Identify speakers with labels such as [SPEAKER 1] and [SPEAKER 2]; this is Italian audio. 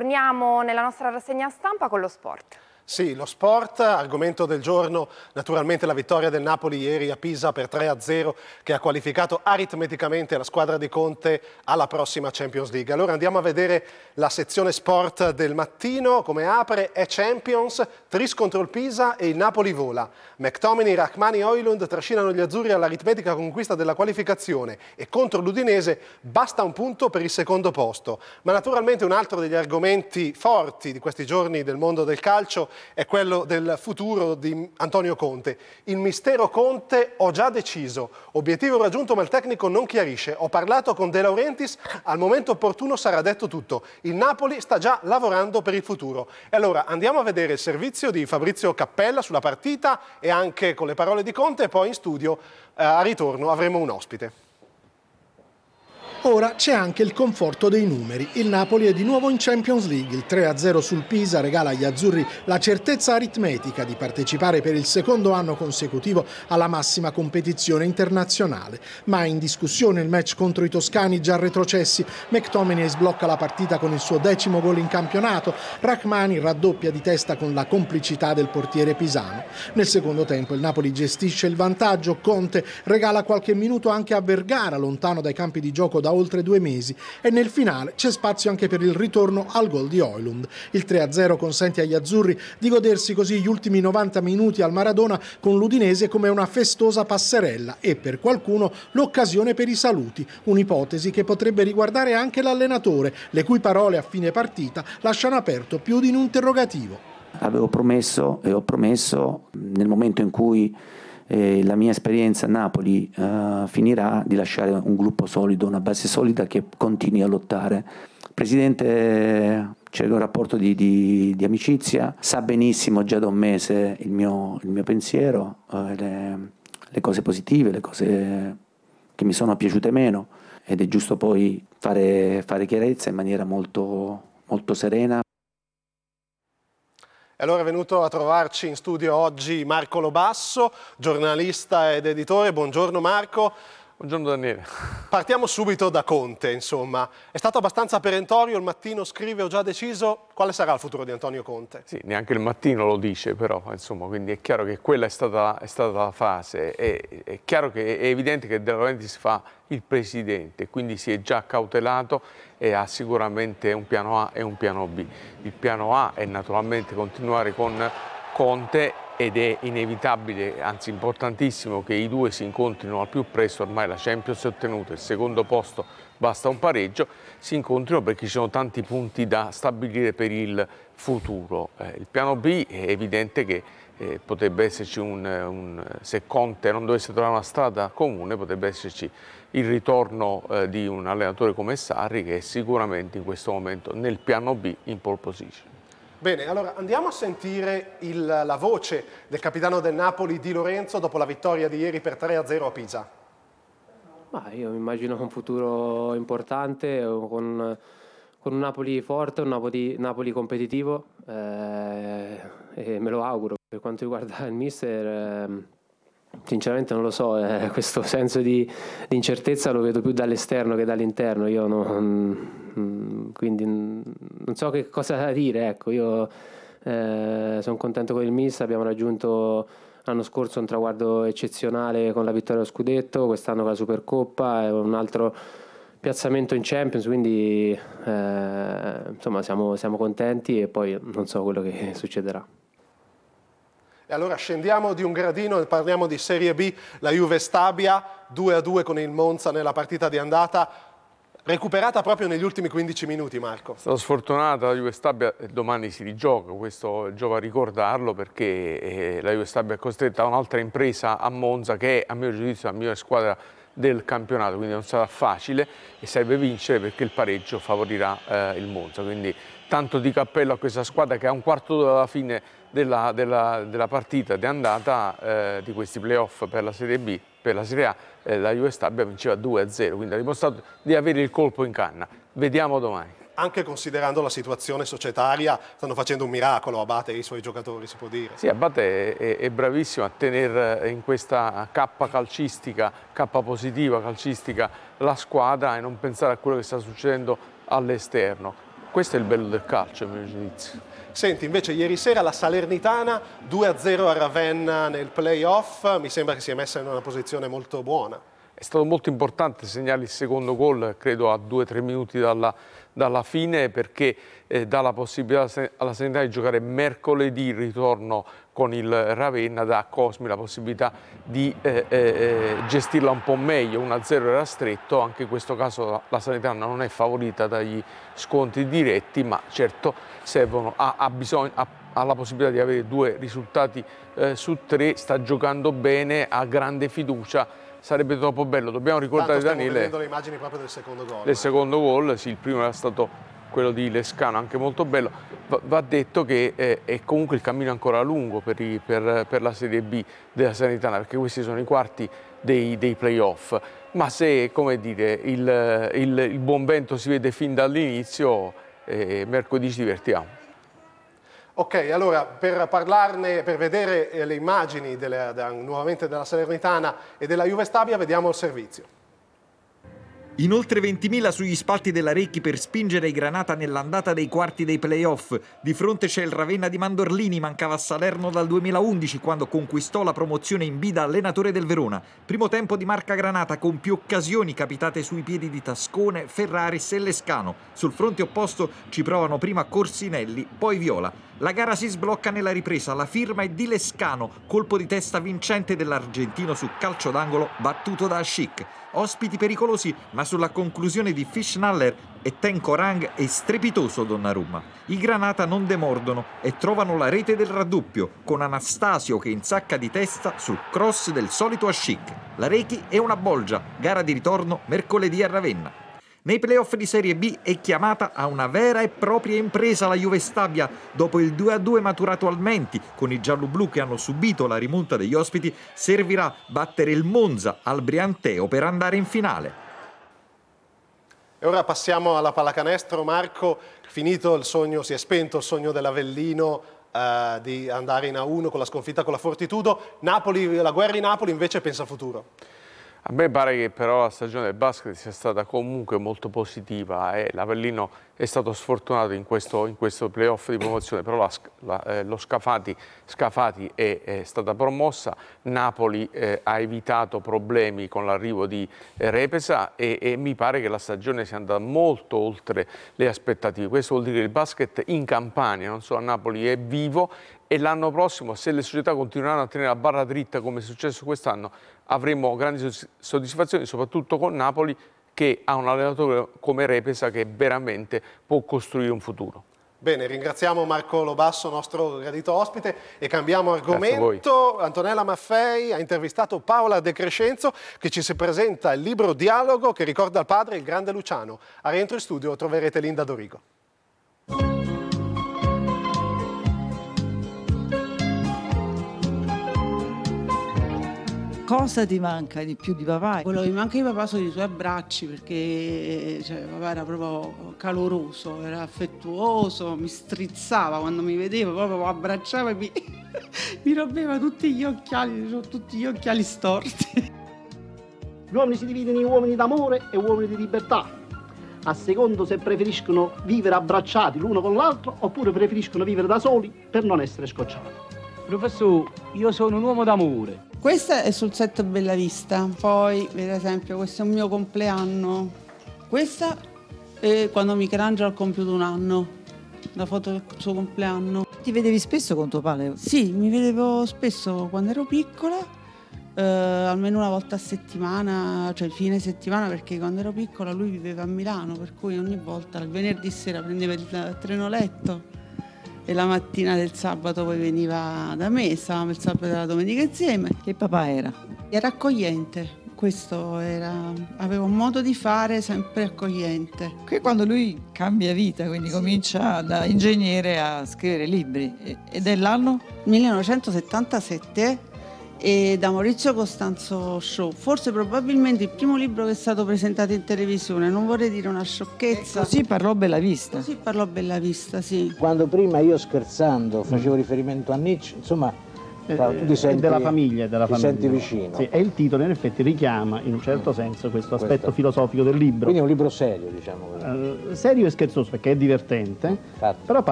[SPEAKER 1] torniamo nella nostra rassegna stampa con lo sport.
[SPEAKER 2] Sì, lo sport, argomento del giorno, naturalmente la vittoria del Napoli ieri a Pisa per 3-0 che ha qualificato aritmeticamente la squadra di Conte alla prossima Champions League. Allora andiamo a vedere la sezione sport del mattino, come apre, è Champions, Tris contro il Pisa e il Napoli vola. McTominay, Rachmani e Højlund trascinano gli azzurri all'aritmetica conquista della qualificazione e contro l'Udinese basta un punto per il secondo posto. Ma naturalmente un altro degli argomenti forti di questi giorni del mondo del calcio è quello del futuro di Antonio Conte. Il mistero Conte, ho già deciso. Obiettivo raggiunto ma il tecnico non chiarisce. Ho parlato con De Laurentiis, al momento opportuno sarà detto tutto. Il Napoli sta già lavorando per il futuro. E allora andiamo a vedere il servizio di Fabrizio Cappella sulla partita e anche con le parole di Conte e poi in studio a ritorno avremo un ospite.
[SPEAKER 3] Ora c'è anche il conforto dei numeri. Il Napoli è di nuovo in Champions League. Il 3-0 sul Pisa regala agli azzurri la certezza aritmetica di partecipare per il secondo anno consecutivo alla massima competizione internazionale. Ma è in discussione il match contro i toscani già retrocessi. McTominay sblocca la partita con il suo 10° gol in campionato. Rachmani raddoppia di testa con la complicità del portiere pisano. Nel secondo tempo il Napoli gestisce il vantaggio. Conte regala qualche minuto anche a Vergara, lontano dai campi di gioco da oltre 2 mesi, e nel finale c'è spazio anche per il ritorno al gol di Højlund. Il 3-0 consente agli azzurri di godersi così gli ultimi 90 minuti al Maradona con l'Udinese come una festosa passerella e per qualcuno l'occasione per i saluti, un'ipotesi che potrebbe riguardare anche l'allenatore, le cui parole a fine partita lasciano aperto più di un interrogativo.
[SPEAKER 4] Avevo promesso e ho promesso nel momento in cui la mia esperienza a Napoli finirà di lasciare un gruppo solido, una base solida che continui a lottare. Il Presidente c'è un rapporto di amicizia, sa benissimo già da un mese il mio pensiero, le cose positive, le cose che mi sono piaciute meno, ed è giusto poi fare chiarezza in maniera molto, molto serena.
[SPEAKER 2] E allora è venuto a trovarci in studio oggi Marco Lobasso, giornalista ed editore. Buongiorno Marco.
[SPEAKER 5] Buongiorno Daniele.
[SPEAKER 2] Partiamo subito da Conte, insomma. È stato abbastanza perentorio, il mattino scrive: ho già deciso. Quale sarà il futuro di Antonio Conte?
[SPEAKER 5] Sì, neanche il mattino lo dice, però, insomma, quindi è chiaro che quella è stata la fase. È chiaro che è evidente che De Laurentiis fa il presidente, quindi si è già cautelato e ha sicuramente un piano A e un piano B. Il piano A è naturalmente continuare con Conte, ed è inevitabile, anzi importantissimo, che i due si incontrino al più presto. Ormai la Champions è ottenuta, il secondo posto basta un pareggio, si incontrino perché ci sono tanti punti da stabilire per il futuro. Il piano B è evidente che potrebbe esserci se Conte non dovesse trovare una strada comune, potrebbe esserci il ritorno di un allenatore come Sarri, che è sicuramente in questo momento nel piano B in pole position.
[SPEAKER 2] Bene, allora andiamo a sentire la voce del capitano del Napoli Di Lorenzo dopo la vittoria di ieri per 3-0 a Pisa.
[SPEAKER 6] Io mi immagino un futuro importante con un Napoli forte, un Napoli competitivo, e me lo auguro. Per quanto riguarda il mister, sinceramente non lo so, questo senso di incertezza lo vedo più dall'esterno che dall'interno. Quindi non so che cosa dire, ecco. Io sono contento con il mister, abbiamo raggiunto l'anno scorso un traguardo eccezionale con la vittoria allo scudetto, quest'anno con la Supercoppa e un altro piazzamento in Champions, quindi insomma siamo contenti, e poi non so quello che succederà.
[SPEAKER 2] E allora scendiamo di un gradino e parliamo di Serie B. La Juve Stabia 2-2 con il Monza nella partita di andata, recuperata proprio negli ultimi 15 minuti, Marco.
[SPEAKER 5] È stata sfortunata la Juve Stabia, domani si rigioca, questo giova a ricordarlo, perché la Juve Stabia è costretta a un'altra impresa a Monza, che è, a mio giudizio, la migliore squadra del campionato, quindi non sarà facile e serve vincere, perché il pareggio favorirà il Monza. Quindi tanto di cappello a questa squadra che a un quarto d'ora dalla fine della partita di andata di questi playoff per la Serie B, per la Serie A, la Juve Stabia vinceva 2-0, quindi ha dimostrato di avere il colpo in canna. Vediamo domani.
[SPEAKER 2] Anche considerando la situazione societaria, stanno facendo un miracolo Abate e i suoi giocatori, si può dire.
[SPEAKER 5] Sì, Abate è bravissimo a tenere in questa cappa calcistica, cappa positiva calcistica, la squadra, e non pensare a quello che sta succedendo all'esterno. Questo è il bello del calcio, a mio giudizio.
[SPEAKER 2] Senti, invece ieri sera la Salernitana 2-0 a Ravenna nel play-off, mi sembra che si è messa in una posizione molto buona.
[SPEAKER 5] È stato molto importante segnare il secondo gol, credo a 2-3 minuti dalla fine, perché dà la possibilità alla Salernitana di giocare mercoledì il ritorno con il Ravenna, dà a Cosmi la possibilità di gestirla un po' meglio. 1-0 era stretto, anche in questo caso la Salernitana non è favorita dagli scontri diretti, ma certo ha la possibilità di avere 2 risultati su 3, sta giocando bene, ha grande fiducia. Sarebbe troppo bello. Dobbiamo ricordare, Daniele,
[SPEAKER 2] vedendo le immagini proprio del secondo gol.
[SPEAKER 5] Del secondo gol, sì, il primo era stato quello di Lescano, anche molto bello. Va detto che è comunque il cammino ancora lungo per la Serie B della Salernitana, perché questi sono i quarti dei play-off. Ma se, come dire, il buon vento si vede fin dall'inizio, mercoledì ci divertiamo.
[SPEAKER 2] Ok, allora per parlarne, per vedere le immagini nuovamente della Salernitana e della Juve Stabia, vediamo il servizio.
[SPEAKER 7] In oltre 20.000 sugli spalti della Recchi per spingere i Granata nell'andata dei quarti dei play-off. Di fronte c'è il Ravenna di Mandorlini, mancava a Salerno dal 2011 quando conquistò la promozione in B da allenatore del Verona. Primo tempo di marca Granata con più occasioni capitate sui piedi di Tascone, Ferraris e Lescano. Sul fronte opposto ci provano prima Corsinelli, poi Viola. La gara si sblocca nella ripresa, la firma è di Lescano, colpo di testa vincente dell'argentino su calcio d'angolo battuto da Schick. Ospiti pericolosi, ma sulla conclusione di Fischnaller e Tenkorang è strepitoso Donnarumma. I Granata non demordono e trovano la rete del raddoppio, con Anastasio che insacca di testa sul cross del solito Schick. La Rechi è una bolgia, gara di ritorno mercoledì a Ravenna. Nei playoff di Serie B è chiamata a una vera e propria impresa la Juve Stabia. Dopo il 2-2 maturato al Menti, con i gialloblu che hanno subito la rimonta degli ospiti, servirà battere il Monza al Brianteo per andare in finale.
[SPEAKER 2] E ora passiamo alla pallacanestro. Marco, finito il sogno, si è spento il sogno dell'Avellino di andare in A1 con la sconfitta con la Fortitudo. Napoli, la guerra in Napoli invece pensa al futuro.
[SPEAKER 5] A me pare che però la stagione del basket sia stata comunque molto positiva e l'Avellino è stato sfortunato in questo playoff di promozione, però lo Scafati è stata promossa, Napoli ha evitato problemi con l'arrivo di Repesa e mi pare che la stagione sia andata molto oltre le aspettative. Questo vuol dire che il basket in Campania, non solo a Napoli, è vivo e l'anno prossimo, se le società continueranno a tenere la barra dritta come è successo quest'anno, avremo grandi soddisfazioni, soprattutto con Napoli, che ha un allenatore come Repesa che veramente può costruire un futuro.
[SPEAKER 2] Bene, ringraziamo Marco Lobasso, nostro gradito ospite, e cambiamo argomento. Antonella Maffei ha intervistato Paola De Crescenzo, che ci si presenta il libro Dialogo che ricorda il padre, il grande Luciano. A rientro in studio troverete Linda Dorigo.
[SPEAKER 8] Cosa ti manca di più di papà?
[SPEAKER 9] Quello che mi manca di papà sono i suoi abbracci, perché papà era proprio caloroso, era affettuoso, mi strizzava quando mi vedeva, proprio abbracciava e mi rompeva tutti gli occhiali storti.
[SPEAKER 10] Gli uomini si dividono in uomini d'amore e uomini di libertà, a secondo se preferiscono vivere abbracciati l'uno con l'altro oppure preferiscono vivere da soli per non essere scocciati.
[SPEAKER 11] Professore, io sono un uomo d'amore.
[SPEAKER 9] Questa è sul set Bellavista, poi per esempio questo è un mio compleanno, questa è quando Michelangelo ha compiuto 1 anno, la foto del suo compleanno.
[SPEAKER 8] Ti vedevi spesso con tuo padre?
[SPEAKER 9] Sì, mi vedevo spesso quando ero piccola, almeno una volta a settimana, cioè il fine settimana, perché quando ero piccola lui viveva a Milano, per cui ogni volta il venerdì sera prendeva il trenoletto e la mattina del sabato poi veniva da me, stavamo il sabato e la domenica insieme.
[SPEAKER 8] Che papà era?
[SPEAKER 9] Era accogliente, questo era, aveva un modo di fare sempre accogliente.
[SPEAKER 8] Qui quando lui cambia vita, quindi comincia da ingegnere a scrivere libri, ed è l'anno?
[SPEAKER 9] 1977 e da Maurizio Costanzo Show, forse probabilmente il primo libro che è stato presentato in televisione, non vorrei dire una sciocchezza.
[SPEAKER 8] Così parlò Bellavista.
[SPEAKER 9] Così parlò Bellavista, sì.
[SPEAKER 12] Quando prima io scherzando facevo riferimento a Nietzsche, insomma Tu ti senti,
[SPEAKER 10] della famiglia.
[SPEAKER 12] Ti senti vicino.
[SPEAKER 10] Sì, e il titolo in effetti richiama in un certo senso questo aspetto filosofico del libro.
[SPEAKER 12] Quindi è un libro serio, diciamo così.
[SPEAKER 10] Serio e scherzoso perché è divertente,
[SPEAKER 12] Infatti.
[SPEAKER 10] però